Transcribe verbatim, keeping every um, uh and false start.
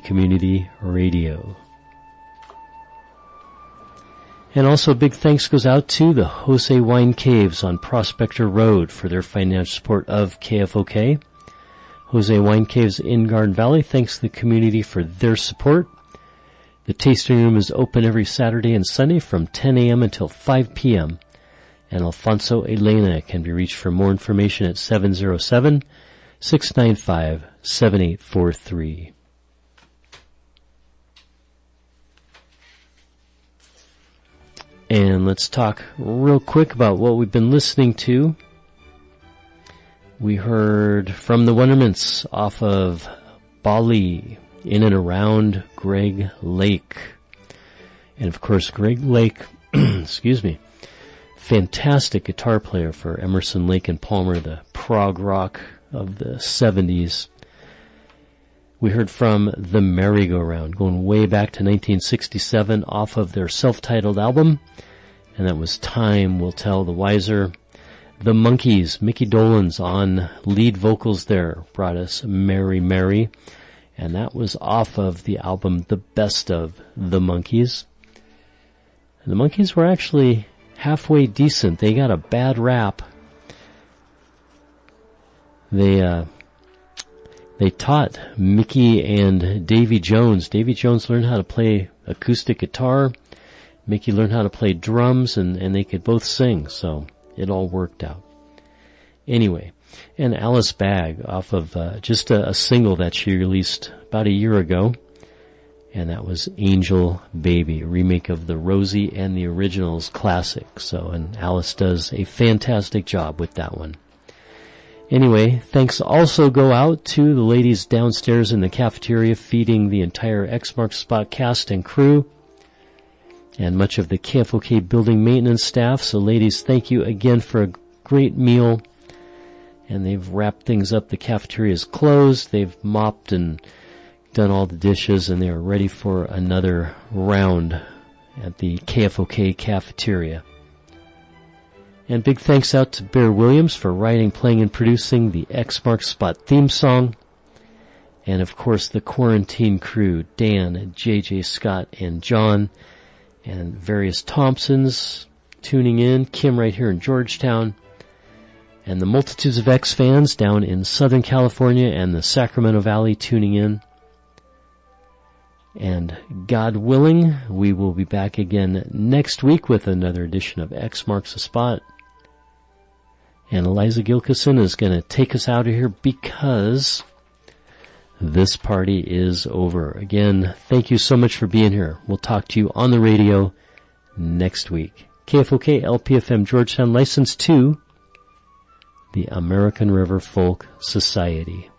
Community Radio. And also a big thanks goes out to the Jose Wine Caves on Prospector Road for their financial support of K F O K. Jose Wine Caves in Garden Valley thanks the community for their support. The tasting room is open every Saturday and Sunday from ten a.m. until five p.m. And Alfonso Elena can be reached for more information at seven oh seven, six nine five, seven eight four three. And let's talk real quick about what we've been listening to. We heard From the Wonderments off of Bali, In and Around Greg Lake. And of course, Greg Lake, excuse me, fantastic guitar player for Emerson, Lake and Palmer, the prog rock of the seventies. We heard from The Merry-Go-Round, going way back to nineteen sixty-seven off of their self-titled album, and that was Time Will Tell the Wiser. The Monkees, Mickey Dolenz on lead vocals there, brought us Mary Mary, and that was off of the album The Best of the Monkees. And the Monkees were actually halfway decent. They got a bad rap. They, uh, They taught Mickey and Davy Jones. Davy Jones learned how to play acoustic guitar. Mickey learned how to play drums, and, and they could both sing, so it all worked out. Anyway, and Alice Bagg off of uh, just a, a single that she released about a year ago, and that was Angel Baby, a remake of the Rosie and the Originals classic. So, and Alice does a fantastic job with that one. Anyway, thanks also go out to the ladies downstairs in the cafeteria feeding the entire X Marks Spot cast and crew, and much of the K F O K building maintenance staff. So ladies, thank you again for a great meal. And they've wrapped things up. The cafeteria is closed. They've mopped and done all the dishes, and they are ready for another round at the K F O K cafeteria. And big thanks out to Bear Williams for writing, playing, and producing the X Marks Spot theme song. And of course the Quarantine crew, Dan, J J Scott, and John, and various Thompsons tuning in, Kim right here in Georgetown, and the multitudes of X fans down in Southern California and the Sacramento Valley tuning in. And God willing, we will be back again next week with another edition of X Marks the Spot. And Eliza Gilkison is going to take us out of here because this party is over. Again, thank you so much for being here. We'll talk to you on the radio next week. K F O K L P F M Georgetown, licensed to the American River Folk Society.